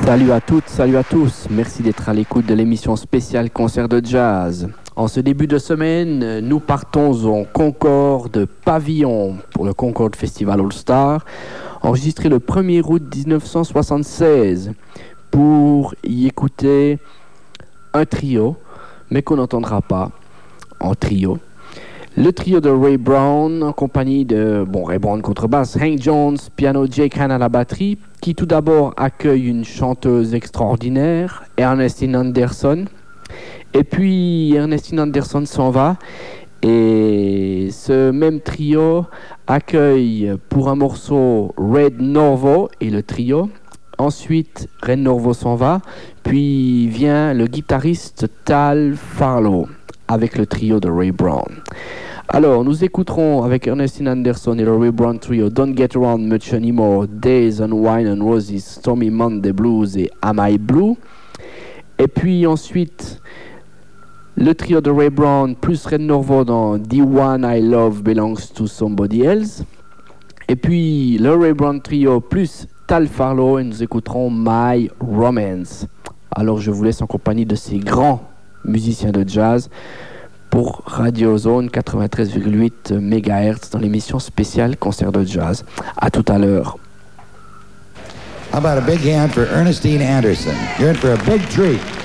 Salut à toutes, salut à tous. Merci d'être à l'écoute de l'émission spéciale Concert de Jazz. En ce début de semaine, nous partons au Concorde Pavillon pour le Concorde Festival All-Star, enregistré le 1er août 1976, pour y écouter un trio, mais qu'on n'entendra pas en trio. Le trio de Ray Brown, en compagnie de Ray Brown contrebasse, Hank Jones, piano, Jake Hahn à la batterie, qui tout d'abord accueille une chanteuse extraordinaire, Ernestine Anderson. Et puis Ernestine Anderson s'en va, et ce même trio accueille pour un morceau Red Norvo et le trio. Ensuite, Red Norvo s'en va, puis vient le guitariste Tal Farlow avec le trio de Ray Brown. Alors, nous écouterons avec Ernestine Anderson et le Ray Brown Trio Don't Get Around Much Anymore, Days on Wine and Roses, Stormy Monday Blues et Am I Blue. Et puis ensuite, le trio de Ray Brown plus Red Norvo dans The One I Love Belongs to Somebody Else. Et puis le Ray Brown Trio plus Tal Farlow, et nous écouterons My Romance. Alors je vous laisse en compagnie de ces grands musiciens de jazz pour Radio Zone 93,8 MHz dans l'émission spéciale Concert de Jazz. À tout à l'heure. How about a big hand for Ernestine Anderson? You're in for a big treat.